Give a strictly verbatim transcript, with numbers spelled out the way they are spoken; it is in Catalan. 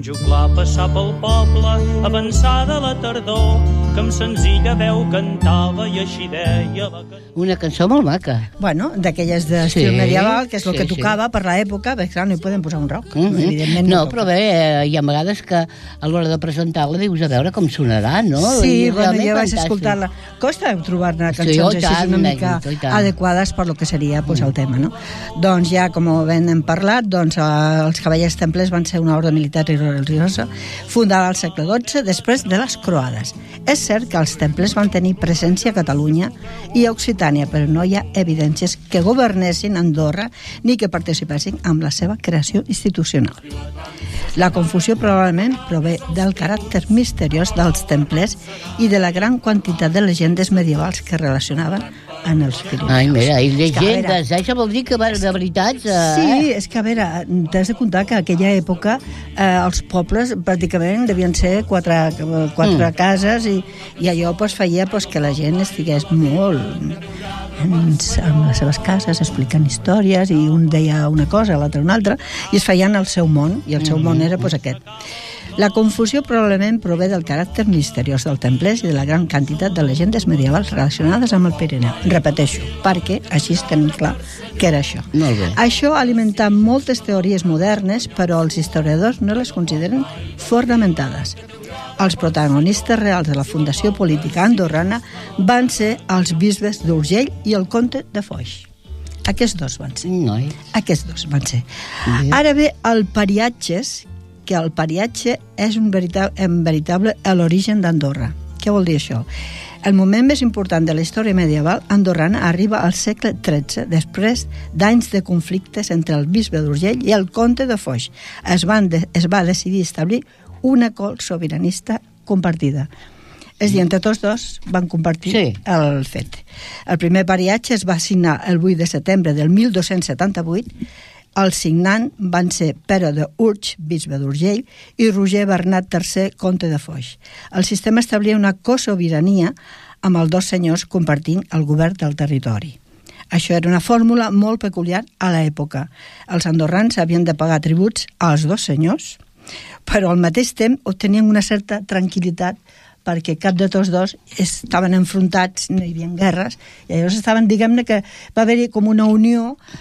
un juglar passar pel poble, avançada la tardor, que amb senzilla veu cantava i així deia la cançó. Una cançó molt maca. Bueno, d'aquelles d'estil Sí, medieval, que és el sí, que sí. tocava per l'època, perquè clar, no hi podem posar un rock. Mm -hmm. Evidentment No, toca. però bé, eh, hi ha vegades que a l'hora de presentar-la dius a veure com sonarà, no? Sí, I bueno, realment jo vaig fantàstic. escoltar-la. Costa trobar-ne Sí, cançons oh, així tant, una nen, mica oh, tant. adequades per lo que seria pues, el tema, no? Doncs ja, com ben hem parlat, doncs, eh, els cavallers templers van ser una ordre militar i religiosa fundada al segle dotze després de les croades. És cert que els templers van tenir presència a Catalunya i a Occitània, però no hi ha evidències que governessin Andorra ni que participessin amb la seva creació institucional. La confusió probablement prové del caràcter misteriós dels templers i de la gran quantitat de llegendes medievals que relacionaven en els Pirineus. Ai, mira, i És que, a veure, llegendes, això vol dir que va de veritats... Eh? Sí, és que, a veure, t'has de comptar que a aquella època eh, els pobles pràcticament devien ser quatre, quatre mm. cases i, i allò pues, feia pues, que la gent estigués molt en, en les seves cases explicant històries i un deia una cosa, l'altre una altra, i es feien el seu món, i el seu mm. món era pues, aquest. La confusió probablement prové del caràcter misteriós del templers i de la gran quantitat de llegendes medievals relacionades amb el Pirineu. Repeteixo, perquè així tenim clar que era això. Molt bé. Això ha alimentat moltes teories modernes, però els historiadors no les consideren fonamentades. Els protagonistes reals de la fundació política andorrana van ser els bisbes d'Urgell i el comte de Foix. Aquests dos van ser. Noi. Aquests dos van ser. Bé. Ara ve el pariatges, que el pariatge és un veritable, en veritable l'origen d'Andorra. Què vol dir això? El moment més important de la història medieval andorrana arriba al segle tretze, després d'anys de conflictes entre el bisbe d'Urgell i el comte de Foix. Es, van de, es va decidir establir una col sobiranista compartida. És a dir, entre tots dos van compartir Sí. el fet. El primer pariatge es va signar el vuit de setembre del mil dos-cents setanta-vuit. Els signant van ser Pere d'Urge, bisbe d'Urgell, i Roger Bernat tercer, comte de Foix. El sistema establia una cosobirania amb els dos senyors compartint el govern del territori. Això era una fórmula molt peculiar a l'època. Els andorrans havien de pagar tributs als dos senyors, però al mateix temps obtenien una certa tranquil·litat perquè cap de tots dos estaven enfrontats, no hi havia guerres, i llavors estaven, diguem-ne que va haver-hi com una unió